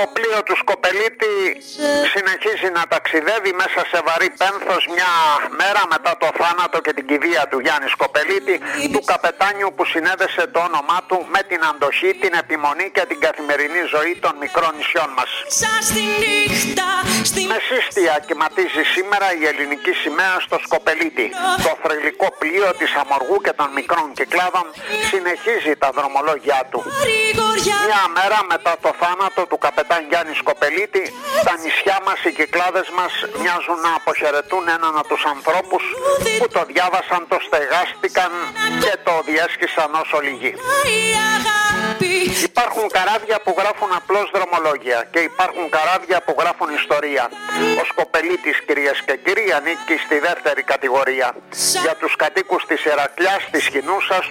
πλοίο του Σκοπελίτη συνεχίζει να ταξιδεύει μέσα σε βαρύ πένθος μια μέρα μετά το θάνατο και την κηδεία του Γιάννη Σκοπελίτη, του καπετάνιου που συνέδεσε το όνομά του με την αντοχή, την επιμονή και την καθημερινή ζωή των μικρών νησιών μας. Με σύστια κυματίζει σήμερα η ελληνική σημαία στο Σκοπελίτη. Το θρυλικό πλοίο της Αμοργού και των μικρών Κυκλάδων συνεχίζει τα δρομολόγια του. Μια μέρα μετά το θάνατο του καπετάν Γιάννη Σκοπελίτη, τα νησιά μας, οι Κυκλάδες μας μοιάζουν να αποχαιρετούν έναν από τους ανθρώπους που το διάβασαν, το στεγάστηκαν και το διέσχισαν ως ολιγοί. Υπάρχουν καράβια που γράφουν απλώς δρομολόγια και υπάρχουν καράβια που γράφουν ιστορία. Ο Σκοπελίτης, κυρίες και κύριοι, ανήκει στη δεύτερη κατηγορία. Για τους κατοίκους της Ηρακλειάς, της Χινούσας,